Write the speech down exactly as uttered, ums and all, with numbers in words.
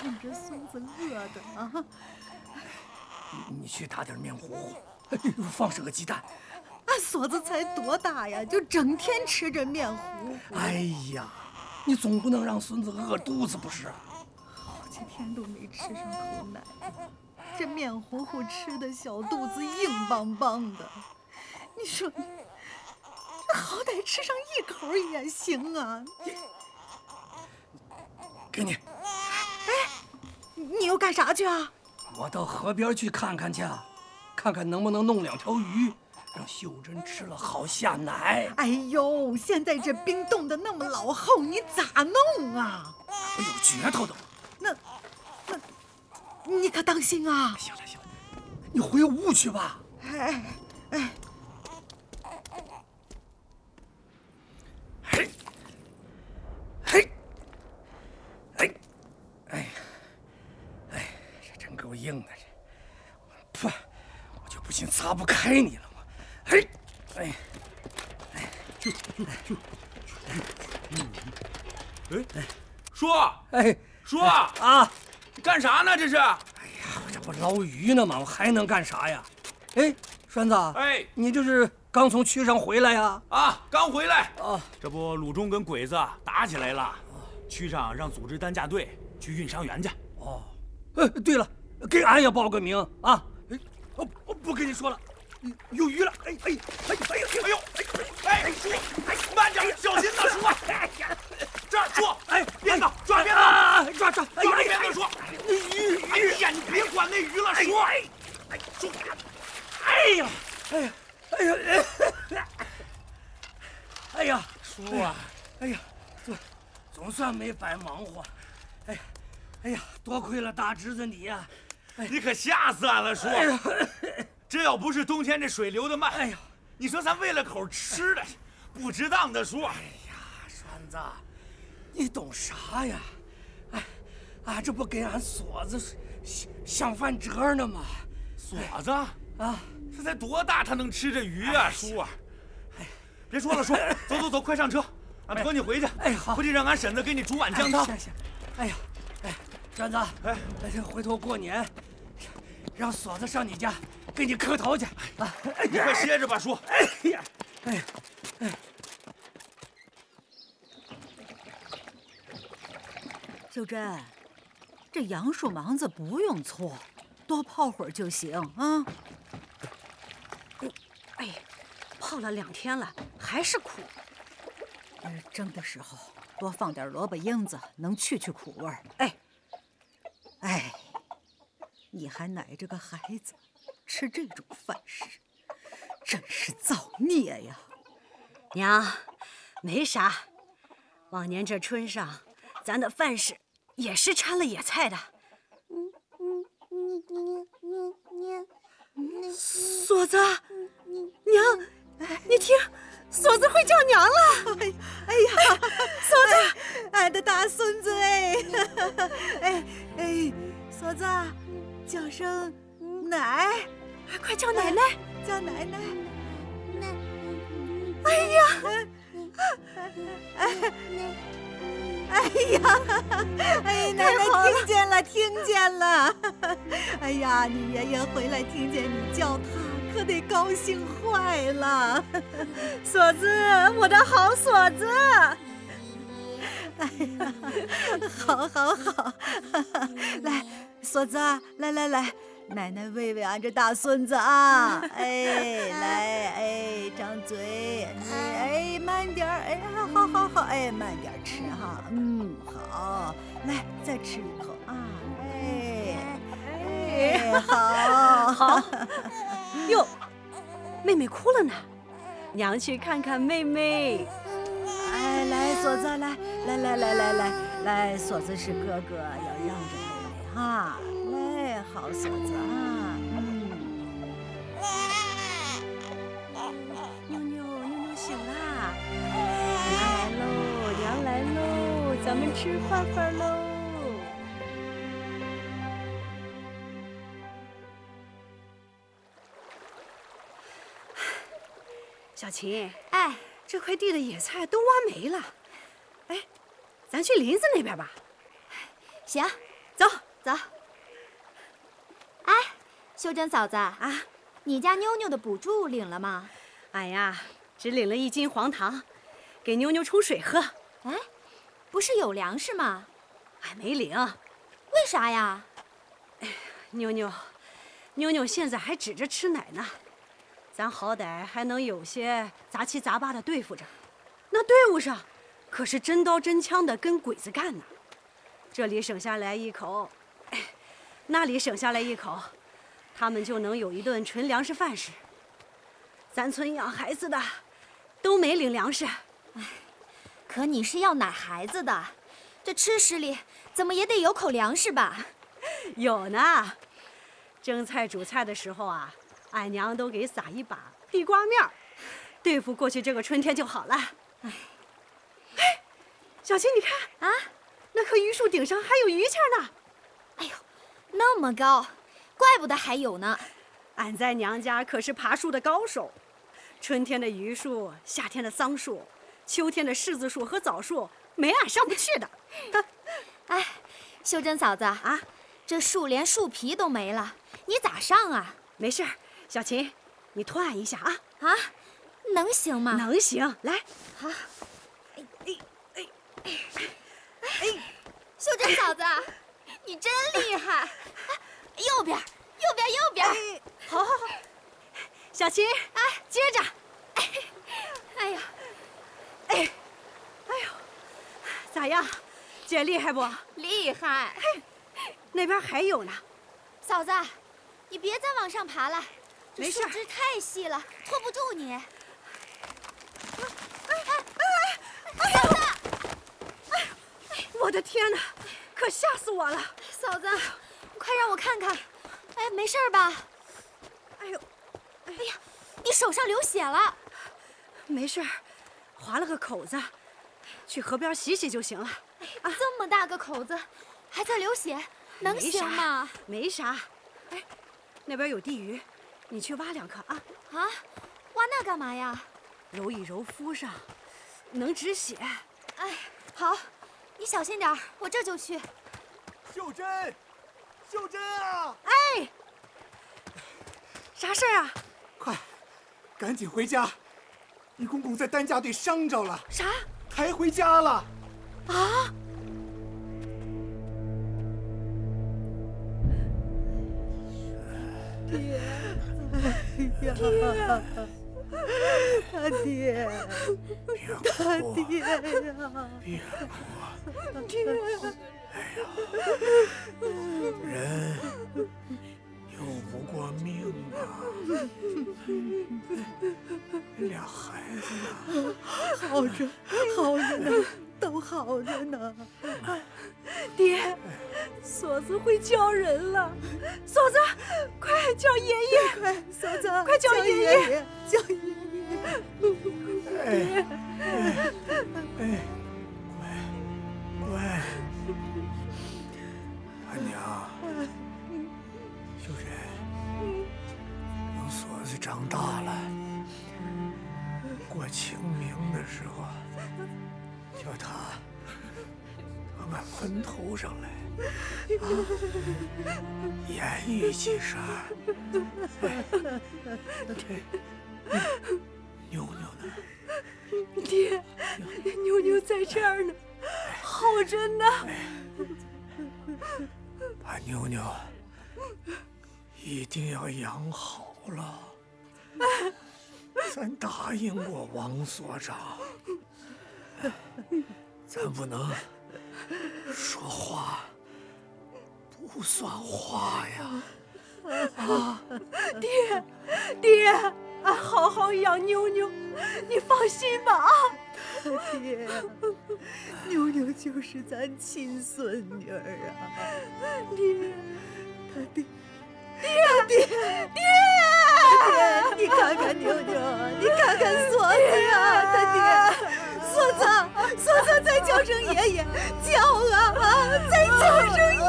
这孙子饿的啊！ 你你去打点面糊糊，哎呦，放上个鸡蛋。 俺嫂子才多大呀，就整天吃着面糊糊。 哎呀，你总不能让孙子饿肚子不是？ 好几天都没吃上口奶，这面糊糊吃的小肚子硬邦邦的。你说，好歹吃上一口也行啊！ 给你。 哎，你又干啥去啊？ 我到河边去看看去，看看能不能弄两条鱼，让秀珍吃了好下奶。 哎呦，现在这冰冻得那么老厚，你咋弄啊？ 我有诀头的。 那，那，你可当心啊！ 行了行了，你回屋去吧。 哎哎。 嘿，嘿，哎，哎呀，哎，这真够硬的这，噗，我就不信擦不开你了我。嘿，哎，哎， 就就就，哎哎，叔， 哎， 叔啊， 你干啥呢？这是？ 哎呀，我这不捞鱼呢吗？我还能干啥呀？哎，栓子， 哎， 你这是刚从区上回来呀？ 啊，刚回来。 啊， 这不鲁中跟鬼子打起来了，区上让组织担架队去运伤员去。 哦，哎，对了，给俺也报个名啊！哎，我我不跟你说了，有鱼了！哎哎哎哎呦哎呦哎哎叔，哎慢点，小心呐，叔！哎呀，这儿叔， 哎， 鞭子抓鞭子，抓抓！ 抓着鞭子叔！鱼鱼呀，你别管那鱼了，叔！哎哎叔，哎呀哎呀哎呀哎呀叔啊！哎呀，总总算没白忙活。哎哎呀，多亏了大侄子你呀！ 你可吓死俺了，叔！这要不是冬天这水流得慢，哎呀，你说咱喂了口吃的，不值当的，叔！ 哎呀，栓子，你懂啥呀？哎，俺这不给俺锁子想想饭辙呢吗？ 锁子啊， 这才多大，他能吃这鱼啊，叔啊！哎，别说了，叔，走走走，快上车，俺驮你回去。 哎，好， 回去让俺婶子给你煮碗姜汤。 行行，哎呀，哎，栓子，哎，这回头过年，让锁子上你家给你磕头去啊！ 你快歇着吧，叔。 哎呀，哎哎， 秀珍，这杨树芒子不用搓，多泡会儿就行啊。 哎，泡了两天了，还是苦。 呃，蒸的时候多放点萝卜缨子，能去去苦味儿。 哎， 哎，你还奶着个孩子，吃这种饭食，真是造孽呀！ 娘，没啥。往年这春上，咱的饭食也是掺了野菜的。 嗯嗯嗯嗯嗯嗯嗯。 锁子，娘，你听，锁子会叫娘了。 哎哎呀， 锁子， 俺的大孙子哎，哎哎，锁子，叫声奶， 快叫奶奶， 叫奶奶。 奶。 哎呀， 哎。哎呀，哎，奶奶听见了，听见了。哎呀，你爷爷回来听见你叫他，可得高兴坏了。 锁子，我的好锁子。 哎呀，好，好，好。来，锁子，来来来，奶奶喂喂俺这大孙子啊！哎，来，哎，张嘴，哎，慢点儿，哎，好好好，哎，慢点吃哈，嗯，好，来，再吃一口啊，哎，哎，好， 好。哟，妹妹哭了呢，娘去看看妹妹。 哎，来，锁子，来，来，来，来，来，来，来，锁子是哥哥，要让着妹妹哈。来，好锁子啊，嗯。 妞妞，妞妞醒啦！娘来喽，娘来喽，咱们吃饭饭喽。小琴， 哎， 这块地的野菜都挖没了，哎，咱去林子那边吧。 行， 走走。 哎，秀珍嫂子啊， 你家妞妞的补助领了吗？ 哎呀，只领了一斤黄糖，给妞妞冲水喝。 哎，不是有粮食吗？ 哎，没领。 为啥呀？ 妞妞，妞妞现在还指着吃奶呢，咱好歹还能有些杂七杂八的对付着。那队伍上，可是真刀真枪的跟鬼子干呢。这里省下来一口，哎，那里省下来一口，他们就能有一顿纯粮食饭吃。咱村养孩子的，都没领粮食。 哎，可你是要奶孩子的，这吃食里怎么也得有口粮食吧？ 有呢，蒸菜煮菜的时候啊，俺娘都给撒一把地瓜面儿，对付过去这个春天就好了。哎，哎，小琴，你看啊， 那棵榆树顶上还有榆钱呢。 哎呦，那么高，怪不得还有呢。 俺在娘家可是爬树的高手，春天的榆树，夏天的桑树，秋天的柿子树和枣树，没俺上不去的。 哎，秀珍嫂子啊，这树连树皮都没了，你咋上啊？ 没事，小琴，你拖俺一下啊。 啊，能行吗？ 能行，来。 好。 哎哎哎哎哎，秀珍嫂子，你真厉害！右边，右边，右边。 哎，好，好，好。小琴，哎，接着。 哎，哎呀， 哎，哎呦，咋样？姐厉害不？ 厉害。 嘿，那边还有呢。 嫂子，你别再往上爬了，这树枝太细了，拖不住你。哎哎哎！嫂子！ 哎呦，我的天哪，可吓死我了！ 嫂子，快让我看看。哎，没事吧？ 哎呦， 哎呀，你手上流血了。 没事，划了个口子，去河边洗洗就行了。 啊，这么大个口子，还在流血，能行吗？ 没啥。哎，那边有地鱼，你去挖两颗啊。 啊，挖那干嘛呀？ 揉一揉敷上，能止血。 哎，好，你小心点，我这就去。 秀珍，秀珍啊！ 哎，啥事儿啊？ 快，赶紧回家！你公公在担架队伤着了。 啥？ 抬回家了。 啊！ 爹，哎呀，他爹，他爹呀！ 别哭， 爹， 哎呀，人又不过命啊！俩孩子呢？ 好着，好着呢，都好着呢。 爹，锁子会叫人了，锁子，快叫爷爷！ 快，锁子， 快叫爷爷！ 叫爷爷！ 哎哎哎，乖乖，阿娘，秀珍，等锁子长大了，过清明的时候，叫他到俺坟头上来，啊，言语几声。哎，哎，妞妞呢？ 爹，妞妞在这儿呢，好着呢。 把妞妞一定要养好了。咱答应过王所长，咱不能说话不算话呀。啊， 爹，爹，俺好好养妞妞，你放心吧啊！ 爹，妞妞就是咱亲孙女儿啊！ 爹， 他爹， 爹，爹， 爹，你看看妞妞，你看看锁子呀，他爹，锁子，锁子，再叫声爷爷，叫啊啊，再叫声爷爷。